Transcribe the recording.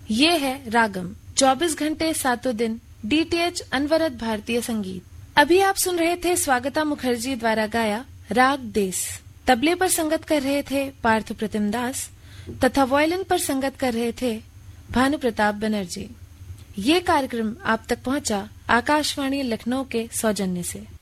ये है रागम, 24 घंटे 7 दिन DTH अनवरत भारतीय संगीत। अभी आप सुन रहे थे स्वागता मुखर्जी द्वारा गाया राग देस। तबले पर संगत कर रहे थे पार्थ प्रतिम दास तथा वायलिन पर संगत कर रहे थे भानु प्रताप बनर्जी। ये कार्यक्रम आप तक पहुंचा आकाशवाणी लखनऊ के सौजन्य से।